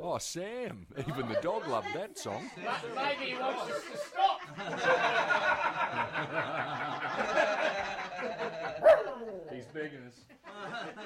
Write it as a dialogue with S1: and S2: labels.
S1: Oh, Sam. Even the dog loved that song.
S2: Maybe he wants us to stop.
S1: He's begging us.